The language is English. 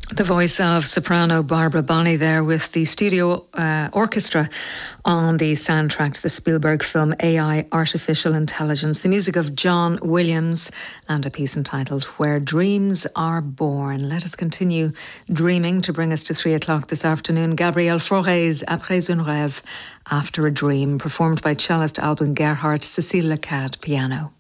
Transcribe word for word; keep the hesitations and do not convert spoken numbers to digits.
The voice of soprano Barbara Bonney there with the studio uh, orchestra on the soundtrack to the Spielberg film A I, Artificial Intelligence. The music of John Williams and a piece entitled Where Dreams Are Born. Let us continue dreaming to bring us to three o'clock this afternoon. Gabrielle Fauré, Après un rêve, After a Dream, performed by cellist Alban Gerhardt, Cécile Lacade, piano.